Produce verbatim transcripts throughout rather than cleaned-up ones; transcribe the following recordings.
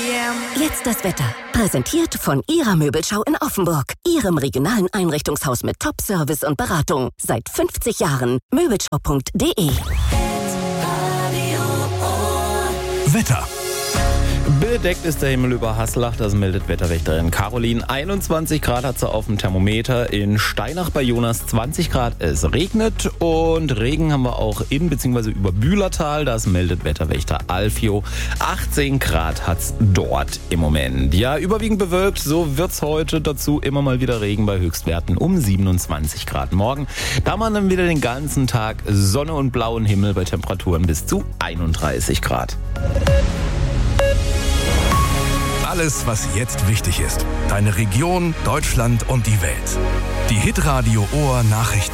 Jetzt das Wetter. Präsentiert von Ihrer Möbelschau in Offenburg. Ihrem regionalen Einrichtungshaus mit Top-Service und Beratung. Seit fünfzig Jahren. Möbelschau punkt de. Wetter. Bedeckt ist der Himmel über Haslach, das meldet Wetterwächterin Caroline. einundzwanzig Grad hat sie auf dem Thermometer. In Steinach bei Jonas zwanzig Grad. Es regnet und Regen haben wir auch in bzw. über Bühlertal. Das meldet Wetterwächter Alfio. achtzehn Grad hat's dort im Moment. Ja, überwiegend bewölkt. So wird's heute. Dazu immer mal wieder Regen bei Höchstwerten um siebenundzwanzig Grad. Morgen, da man dann wieder den ganzen Tag Sonne und blauen Himmel bei Temperaturen bis zu einunddreißig Grad. Alles, was jetzt wichtig ist. Deine Region, Deutschland und die Welt. Die Hitradio Ohr Nachrichten.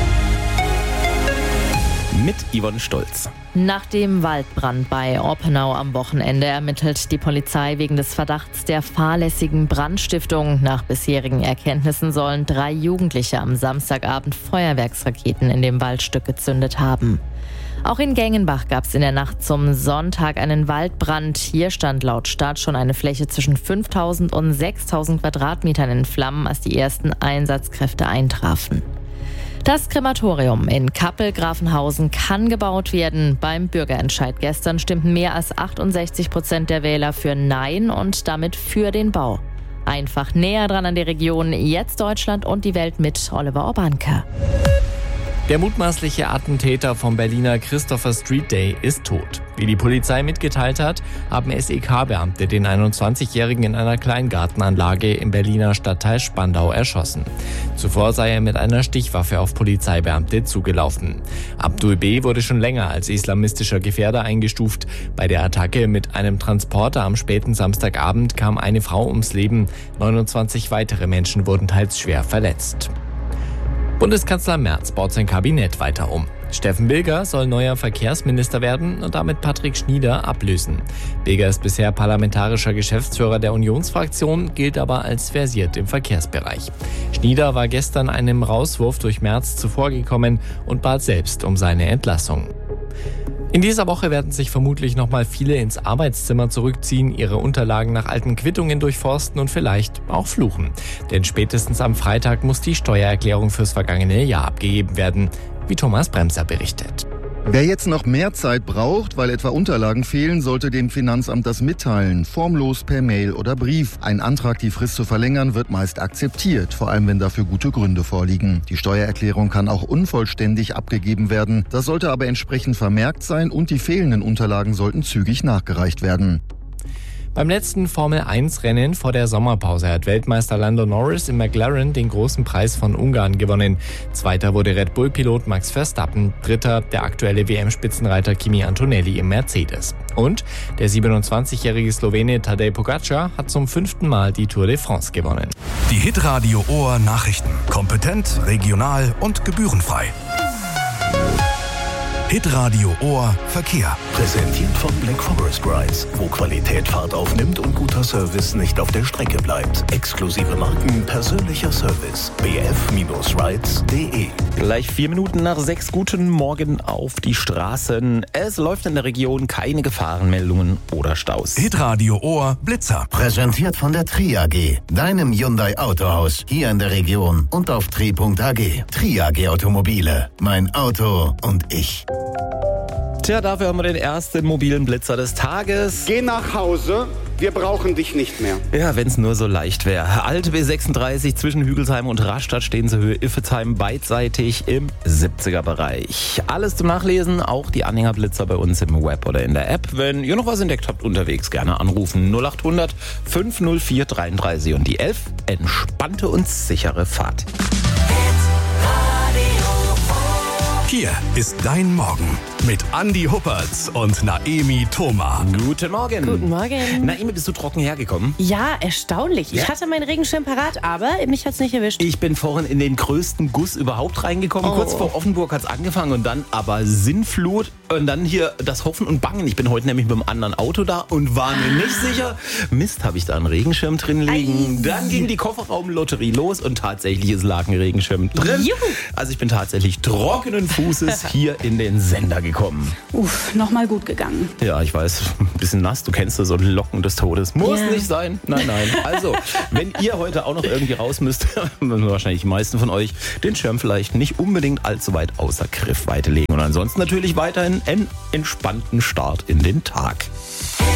Mit Yvonne Stolz. Nach dem Waldbrand bei Oppenau am Wochenende ermittelt die Polizei wegen des Verdachts der fahrlässigen Brandstiftung. Nach bisherigen Erkenntnissen sollen drei Jugendliche am Samstagabend Feuerwerksraketen in dem Waldstück gezündet haben. Auch in Gengenbach gab es in der Nacht zum Sonntag einen Waldbrand. Hier stand laut Stadt schon eine Fläche zwischen fünftausend und sechstausend Quadratmetern in Flammen, als die ersten Einsatzkräfte eintrafen. Das Krematorium in Kappel-Grafenhausen kann gebaut werden. Beim Bürgerentscheid gestern stimmten mehr als achtundsechzig Prozent der Wähler für Nein und damit für den Bau. Einfach näher dran an die Region, jetzt Deutschland und die Welt mit Oliver Orbanke. Der mutmaßliche Attentäter vom Berliner Christopher Street Day ist tot. Wie die Polizei mitgeteilt hat, haben S E K-Beamte den einundzwanzigjährigen in einer Kleingartenanlage im Berliner Stadtteil Spandau erschossen. Zuvor sei er mit einer Stichwaffe auf Polizeibeamte zugelaufen. Abdul B. wurde schon länger als islamistischer Gefährder eingestuft. Bei der Attacke mit einem Transporter am späten Samstagabend kam eine Frau ums Leben. neunundzwanzig weitere Menschen wurden teils schwer verletzt. Bundeskanzler Merz baut sein Kabinett weiter um. Steffen Bilger soll neuer Verkehrsminister werden und damit Patrick Schnieder ablösen. Bilger ist bisher parlamentarischer Geschäftsführer der Unionsfraktion, gilt aber als versiert im Verkehrsbereich. Schnieder war gestern einem Rauswurf durch Merz zuvorgekommen und bat selbst um seine Entlassung. In dieser Woche werden sich vermutlich noch mal viele ins Arbeitszimmer zurückziehen, ihre Unterlagen nach alten Quittungen durchforsten und vielleicht auch fluchen. Denn spätestens am Freitag muss die Steuererklärung fürs vergangene Jahr abgegeben werden, wie Thomas Bremser berichtet. Wer jetzt noch mehr Zeit braucht, weil etwa Unterlagen fehlen, sollte dem Finanzamt das mitteilen. Formlos per Mail oder Brief. Ein Antrag, die Frist zu verlängern, wird meist akzeptiert, vor allem wenn dafür gute Gründe vorliegen. Die Steuererklärung kann auch unvollständig abgegeben werden. Das sollte aber entsprechend vermerkt sein und die fehlenden Unterlagen sollten zügig nachgereicht werden. Beim letzten Formel eins Rennen vor der Sommerpause hat Weltmeister Lando Norris im McLaren den großen Preis von Ungarn gewonnen. Zweiter wurde Red Bull-Pilot Max Verstappen, dritter der aktuelle W M-Spitzenreiter Kimi Antonelli im Mercedes. Und der siebenundzwanzigjährige Slowene Tadej Pogačar hat zum fünften Mal die Tour de France gewonnen. Die Hitradio Ohr Nachrichten. Kompetent, regional und gebührenfrei. Hitradio Ohr Verkehr. Präsentiert von Black Forest Rides, wo Qualität Fahrt aufnimmt und guter Service nicht auf der Strecke bleibt. Exklusive Marken, persönlicher Service. b f rides punkt de. Gleich vier Minuten nach sechs. Guten Morgen auf die Straßen. Es läuft in der Region keine Gefahrenmeldungen oder Staus. Hitradio Ohr Blitzer. Präsentiert von der Tri A G, deinem Hyundai Autohaus, hier in der Region und auf tri punkt a g. Tri A G Automobile, mein Auto und ich. Tja, dafür haben wir den ersten mobilen Blitzer des Tages. Geh nach Hause, wir brauchen dich nicht mehr. Ja, wenn es nur so leicht wäre. Alte B sechsunddreißig zwischen Hügelsheim und Rastatt stehen zur Höhe Iffezheim beidseitig im siebziger-Bereich. Alles zum Nachlesen, auch die Anhängerblitzer bei uns im Web oder in der App. Wenn ihr noch was entdeckt habt unterwegs, gerne anrufen. null acht hundert fünf null vier dreiunddreißig und die elf. Entspannte und sichere Fahrt. Hier ist dein Morgen mit Andi Huppertz und Naemi Thoma. Guten Morgen. Guten Morgen. Naemi, bist du trocken hergekommen? Ja, erstaunlich. Ja. Ich hatte meinen Regenschirm parat, aber mich hat's nicht erwischt. Ich bin vorhin in den größten Guss überhaupt reingekommen. Oh. Kurz vor Offenburg hat's angefangen und dann aber Sinnflut. Und dann hier das Hoffen und Bangen. Ich bin heute nämlich mit einem anderen Auto da und war mir nicht sicher. Mist, habe ich da einen Regenschirm drin liegen? Ei. Dann ging die Kofferraumlotterie los und tatsächlich es lag ein Regenschirm drin. Juhu. Also ich bin tatsächlich trockenen Fußes hier in den Sender gekommen. Uff, nochmal gut gegangen. Ja, ich weiß, ein bisschen nass. Du kennst das, so Locken des Todes. Muss ja. nicht sein. Nein, nein. Also, wenn ihr heute auch noch irgendwie raus müsst, wahrscheinlich die meisten von euch, den Schirm vielleicht nicht unbedingt allzu weit außer Griffweite legen. Und ansonsten natürlich weiterhin einen entspannten Start in den Tag.